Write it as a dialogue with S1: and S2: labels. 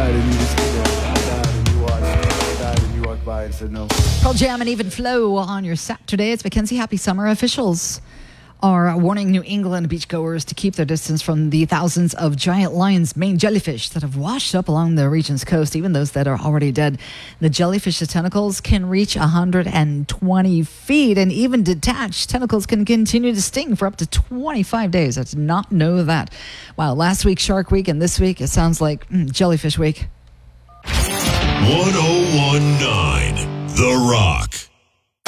S1: died and you just stood there. I died and you watched. I died and you walked by and said no.
S2: Pearl Jam and Even Flow on your Saturday. It's Mackenzie. Happy summer. Officials are warning New England beachgoers to keep their distance from the thousands of giant lions, Maine jellyfish that have washed up along the region's coast, even those that are already dead. The jellyfish's tentacles can reach 120 feet, and even detached tentacles can continue to sting for up to 25 days. I did not know that. Wow, last week Shark Week, and this week it sounds like Jellyfish Week.
S3: 1019 The Rock.